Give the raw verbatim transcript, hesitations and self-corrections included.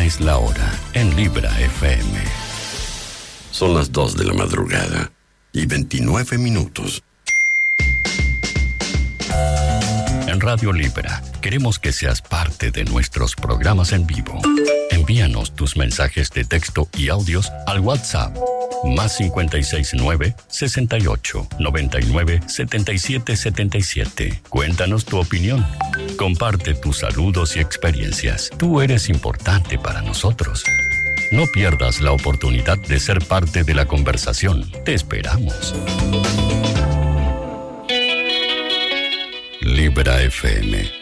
es la hora en Libra F M. Son las dos de la madrugada y veintinueve minutos. En Radio Libra queremos que seas parte de nuestros programas en vivo. Envíanos tus mensajes de texto y audios al WhatsApp más cincuenta y seis nueve, sesenta y ocho, noventa y nueve, setenta y siete setenta y siete. Cuéntanos tu opinión. Comparte tus saludos y experiencias. Tú eres importante para nosotros. No pierdas la oportunidad de ser parte de la conversación. Te esperamos. Libra F M.